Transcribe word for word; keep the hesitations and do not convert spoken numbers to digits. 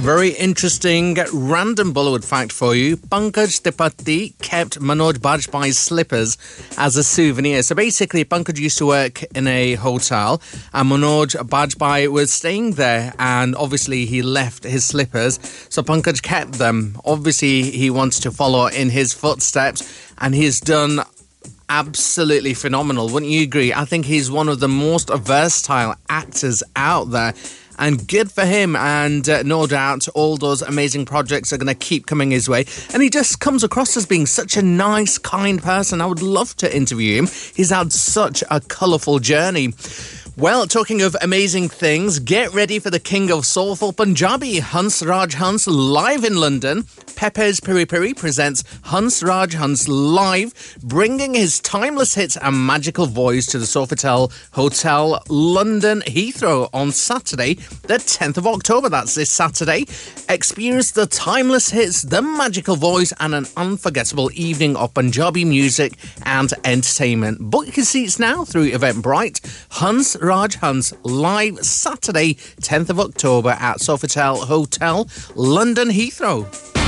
Very interesting random Bollywood fact for you. Pankaj Tripathi kept Manoj Bajpayee's slippers as a souvenir. So basically, Pankaj used to work in a hotel and Manoj Bajpayee was staying there, and obviously he left his slippers. So Pankaj kept them. Obviously, he wants to follow in his footsteps, and he's done absolutely phenomenal. Wouldn't you agree? I think he's one of the most versatile actors out there. And good for him, and uh, no doubt all those amazing projects are going to keep coming his way. And he just comes across as being such a nice, kind person. I would love to interview him. He's had such a colourful journey. Well, talking of amazing things, get ready for the king of soulful Punjabi, Hans Raj Hans, live in London. Pepe's Piri Piri presents Hans Raj Hans live, bringing his timeless hits and magical voice to the Sofitel Hotel, London Heathrow on Saturday, the tenth of October. That's this Saturday. Experience the timeless hits, the magical voice, and an unforgettable evening of Punjabi music and entertainment. Book your seats now through Eventbrite. Hans Raj Hans live Saturday, tenth of October at Sofitel Hotel, London Heathrow.